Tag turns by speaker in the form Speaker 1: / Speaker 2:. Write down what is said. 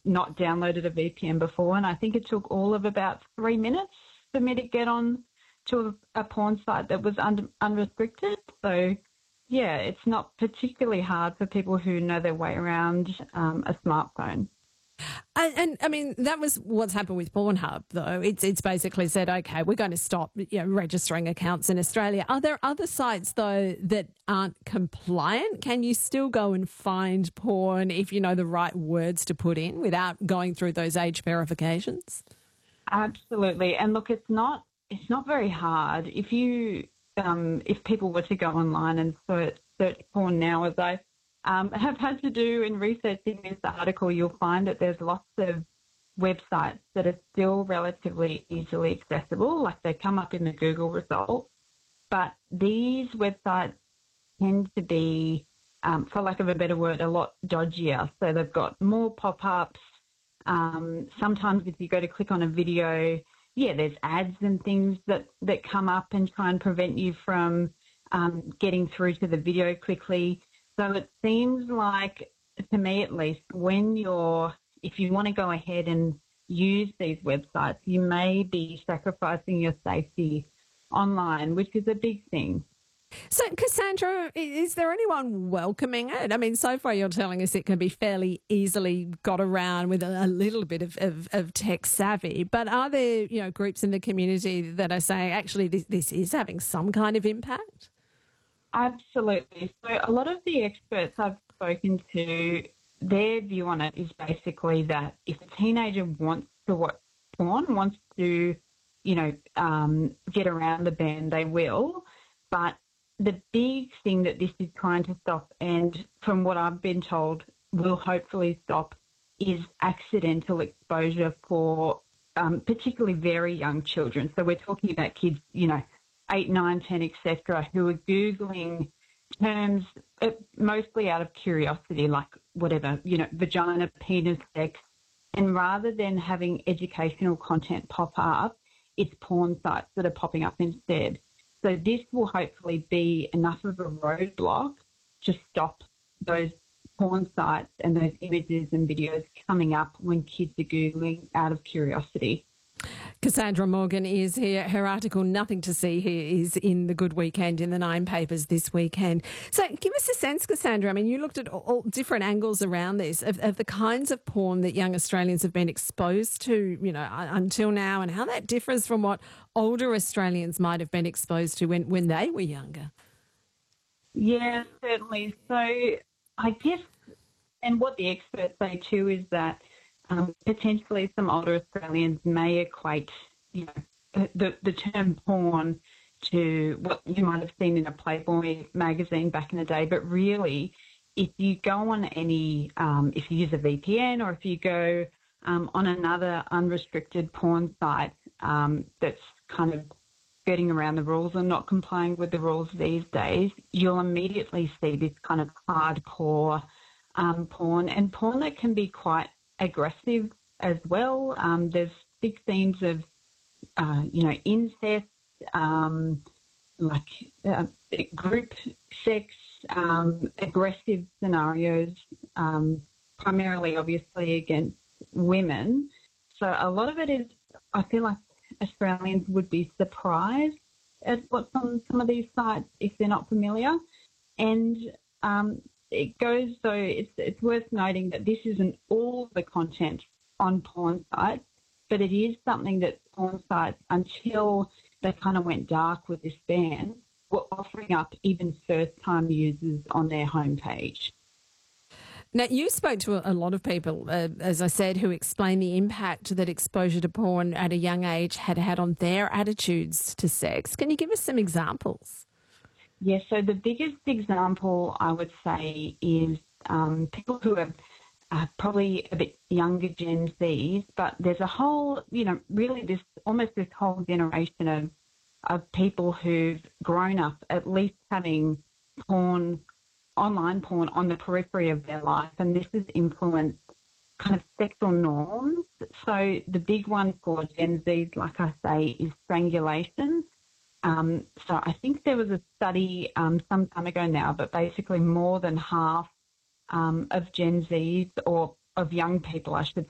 Speaker 1: not downloaded a VPN before, and I think it took all of about 3 minutes for me to get on to a porn site that was unrestricted. So, yeah, it's not particularly hard for people who know their way around a smartphone.
Speaker 2: And I mean, that was what's happened with Pornhub, though. It's basically said, okay, we're going to stop registering accounts in Australia. Are there other sites, though, that aren't compliant? Can you still go and find porn if you know the right words to put in without going through those age verifications?
Speaker 1: Absolutely. And look, it's not very hard. If people were to go online and search porn now, as I have had to do in researching this article, you'll find that there's lots of websites that are still relatively easily accessible, like they come up in the Google results. But these websites tend to be, for lack of a better word, a lot dodgier. So they've got more pop-ups. Sometimes if you go to click on a video, there's ads and things that come up and try and prevent you from getting through to the video quickly. So it seems like, to me at least, if you want to go ahead and use these websites, you may be sacrificing your safety online, which is a big thing.
Speaker 2: So, Cassandra, is there anyone welcoming it? I mean, so far you're telling us it can be fairly easily got around with a little bit of tech savvy, but are there, groups in the community that are saying, actually, this is having some kind of impact?
Speaker 1: Absolutely. So a lot of the experts I've spoken to, their view on it is basically that if a teenager wants to watch porn, wants to, get around the ban, they will. But the big thing that this is trying to stop, and from what I've been told, will hopefully stop, is accidental exposure for particularly very young children. So we're talking about kids, 8, 9, 10, etc., who are Googling terms mostly out of curiosity, like whatever, vagina, penis, sex. And rather than having educational content pop up, it's porn sites that are popping up instead. So this will hopefully be enough of a roadblock to stop those porn sites and those images and videos coming up when kids are Googling out of curiosity.
Speaker 2: Cassandra Morgan is here. Her article, Nothing to See Here, is in the Good Weekend in the Nine papers this weekend. So give us a sense, Cassandra. I mean, you looked at all different angles around this, of the kinds of porn that young Australians have been exposed to, until now, and how that differs from what older Australians might have been exposed to when they were younger.
Speaker 1: Yeah, certainly. So I guess, and what the experts say too, is that potentially some older Australians may equate, the term porn to what you might have seen in a Playboy magazine back in the day. But really, if you go on if you use a VPN or if you go on another unrestricted porn site that's kind of skirting around the rules and not complying with the rules these days, you'll immediately see this kind of hardcore porn, and porn that can be quite aggressive as well. There's big themes of, incest, group sex, aggressive scenarios, primarily, obviously, against women. So a lot of it is, I feel like Australians would be surprised at what's on some of these sites if they're not familiar. And it goes, so it's worth noting that this isn't all the content on porn sites, but it is something that porn sites, until they kind of went dark with this ban, were offering up even first-time users on their homepage.
Speaker 2: Now, you spoke to a lot of people, as I said, who explained the impact that exposure to porn at a young age had had on their attitudes to sex. Can you give us some examples?
Speaker 1: Yes, so the biggest example I would say is people who are probably a bit younger Gen Zs, but there's a whole, really this whole generation of people who've grown up at least having online porn on the periphery of their life, and this has influenced kind of sexual norms. So the big one for Gen Zs, like I say, is strangulation. So I think there was a study some time ago now, but basically more than half of Gen Zs, or of young people, I should